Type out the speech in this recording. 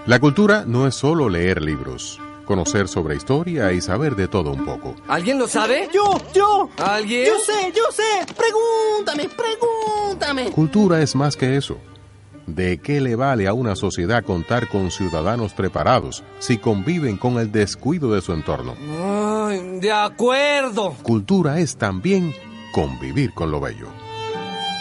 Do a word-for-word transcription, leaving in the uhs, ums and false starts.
La cultura no es solo leer libros, conocer sobre historia y saber de todo un poco. ¿Alguien lo sabe? ¡Yo! ¡Yo! ¿Alguien? ¡Yo sé! ¡Yo sé! ¡Pregúntame! ¡Pregúntame! Cultura es más que eso. ¿De qué le vale a una sociedad contar con ciudadanos preparados si conviven con el descuido de su entorno? Ay, de acuerdo. Cultura es también convivir con lo bello.